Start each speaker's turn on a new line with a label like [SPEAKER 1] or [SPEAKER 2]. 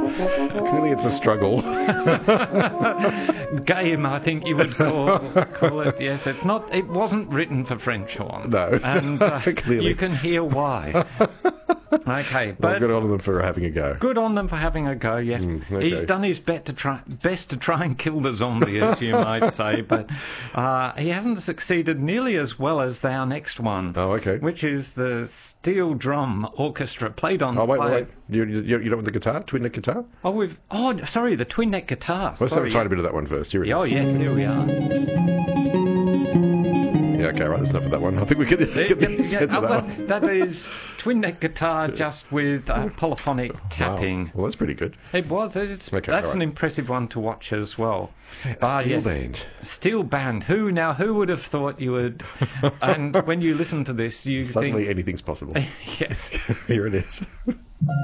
[SPEAKER 1] Clearly it's a struggle.
[SPEAKER 2] Game, I think you would call it. Yes, it wasn't written for French horn.
[SPEAKER 1] No,
[SPEAKER 2] and
[SPEAKER 1] clearly.
[SPEAKER 2] you can hear why. Okay,
[SPEAKER 1] Well,
[SPEAKER 2] but
[SPEAKER 1] good on them for having a go.
[SPEAKER 2] good on them for having a go. Yes,
[SPEAKER 1] okay.
[SPEAKER 2] He's done his best to try and kill the zombie, as you might say, but he hasn't succeeded nearly as well as our next one.
[SPEAKER 1] Oh, okay.
[SPEAKER 2] Which is the steel drum orchestra played on.
[SPEAKER 1] Oh, wait. You don't want the guitar? Twin neck guitar?
[SPEAKER 2] Sorry, the twin neck guitar.
[SPEAKER 1] Let's have a tiny bit of that one first. Here it is.
[SPEAKER 2] Oh yes, here we are.
[SPEAKER 1] Yeah, okay, right, that's enough of that one. I think we get the sense of that one.
[SPEAKER 2] That is twin neck guitar just with polyphonic tapping.
[SPEAKER 1] Wow. Well, that's pretty good.
[SPEAKER 2] It was.
[SPEAKER 1] Okay,
[SPEAKER 2] That's
[SPEAKER 1] all right.
[SPEAKER 2] an impressive one to watch as well.
[SPEAKER 1] Steel band.
[SPEAKER 2] Steel band. Who would have thought you would? And when you listen to this, you
[SPEAKER 1] Suddenly
[SPEAKER 2] think
[SPEAKER 1] anything's possible.
[SPEAKER 2] yes.
[SPEAKER 1] Here it is.